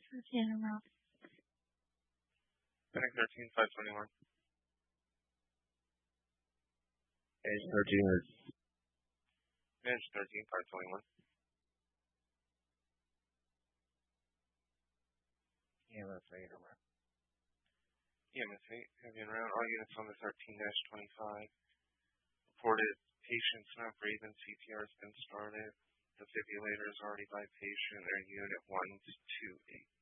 13 en route. Panic 13-521. Edge 13. Edge 13-521. EMS 8 around. EMS 8, heavy and round. All units on the 13-25. Reported patient's not breathing. CPR has been started. Defibrillator is already by patient. Their unit 128.